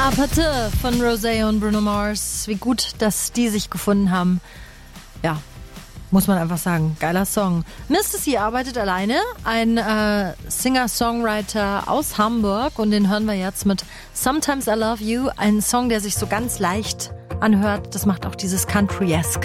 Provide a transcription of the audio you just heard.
Apathy von Rosé und Bruno Mars. Wie gut, dass die sich gefunden haben. Ja, muss man einfach sagen. Geiler Song. Mr. C arbeitet alleine. Ein Singer-Songwriter aus Hamburg. Und den hören wir jetzt mit Sometimes I Love You. Ein Song, der sich so ganz leicht anhört. Das macht auch dieses Country-esque.